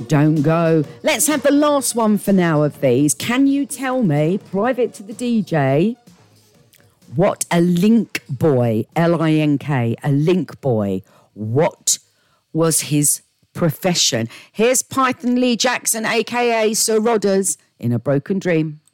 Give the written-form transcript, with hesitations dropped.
Don't go. Let's have the last one for now of these. Can you tell me, private to the DJ, what a link boy, L-I-N-K, a link boy, what was his profession? Here's Python Lee Jackson, a.k.a. Sir Rodders, in A Broken Dream.